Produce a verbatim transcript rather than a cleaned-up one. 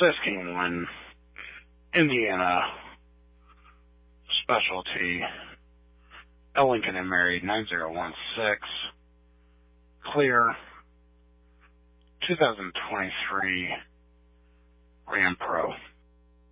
Sisking one, Indiana, specialty, L. Lincoln and Mary nine zero one six, clear, two thousand twenty-three Ram Pro.